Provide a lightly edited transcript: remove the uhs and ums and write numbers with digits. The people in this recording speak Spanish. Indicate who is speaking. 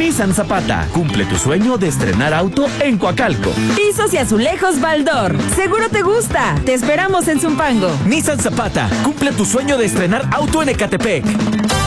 Speaker 1: Nissan Zapata, cumple tu sueño de estrenar auto en Coacalco.
Speaker 2: Pisos y azulejos Baldor. Seguro te gusta. Te esperamos en Zumpango.
Speaker 1: Nissan Zapata, cumple tu sueño de estrenar auto en Ecatepec.